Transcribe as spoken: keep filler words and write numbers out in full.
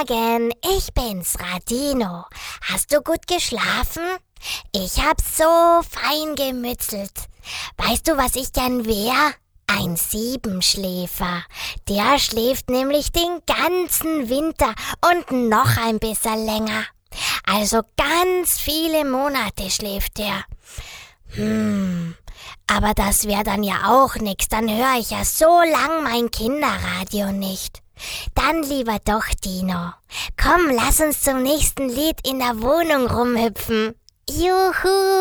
Morgen, ich bin's, Radino. Hast du gut geschlafen? Ich hab so fein gemützelt. Weißt du, was ich gern wär? Ein Siebenschläfer. Der schläft nämlich den ganzen Winter und noch ein bisschen länger. Also ganz viele Monate schläft er. Hm, aber das wär dann ja auch nix. Dann höre ich ja so lang mein Kinderradio nicht. Dann lieber doch, Dino. Komm, lass uns zum nächsten Lied in der Wohnung rumhüpfen. Juhu!